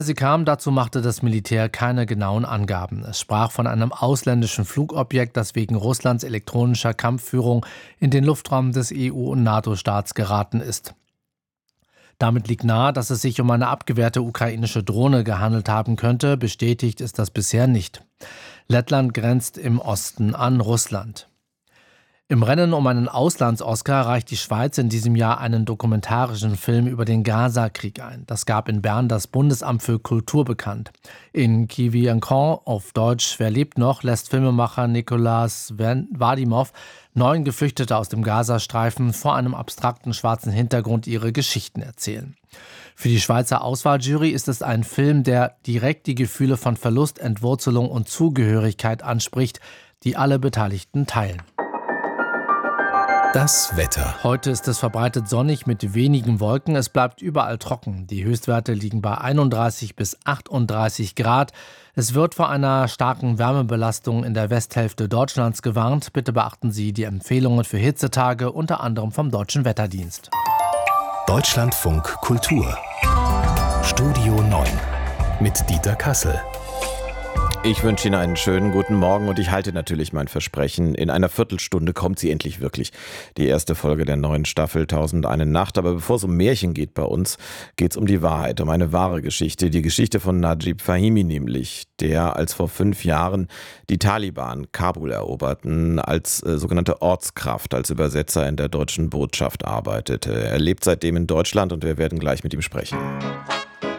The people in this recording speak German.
Sie kam, dazu machte das Militär keine genauen Angaben. Es sprach von einem ausländischen Flugobjekt, das wegen Russlands elektronischer Kampfführung in den Luftraum des EU- und NATO-Staats geraten ist. Damit liegt nahe, dass es sich um eine abgewehrte ukrainische Drohne gehandelt haben könnte. Bestätigt ist das bisher nicht. Lettland grenzt im Osten an Russland. Im Rennen um einen Auslands-Oscar reicht die Schweiz in diesem Jahr einen dokumentarischen Film über den Gaza-Krieg ein. Das gab in Bern das Bundesamt für Kultur bekannt. In Qui vit encore, auf Deutsch Wer lebt noch, lässt Filmemacher Nicolas Vadimov 9 Geflüchtete aus dem Gazastreifen vor einem abstrakten schwarzen Hintergrund ihre Geschichten erzählen. Für die Schweizer Auswahljury ist es ein Film, der direkt die Gefühle von Verlust, Entwurzelung und Zugehörigkeit anspricht, die alle Beteiligten teilen. Das Wetter. Heute ist es verbreitet sonnig mit wenigen Wolken. Es bleibt überall trocken. Die Höchstwerte liegen bei 31 bis 38 Grad. Es wird vor einer starken Wärmebelastung in der Westhälfte Deutschlands gewarnt. Bitte beachten Sie die Empfehlungen für Hitzetage, unter anderem vom Deutschen Wetterdienst. Deutschlandfunk Kultur. Studio 9 mit Dieter Kassel. Ich wünsche Ihnen einen schönen guten Morgen und ich halte natürlich mein Versprechen. In einer Viertelstunde kommt sie endlich wirklich. Die erste Folge der neuen Staffel 1001 Nacht. Aber bevor es um Märchen geht bei uns, geht es um die Wahrheit, um eine wahre Geschichte. Die Geschichte von Najib Fahimi nämlich, der als vor 5 Jahren die Taliban Kabul eroberten, als sogenannte Ortskraft, als Übersetzer in der deutschen Botschaft arbeitete. Er lebt seitdem in Deutschland und wir werden gleich mit ihm sprechen.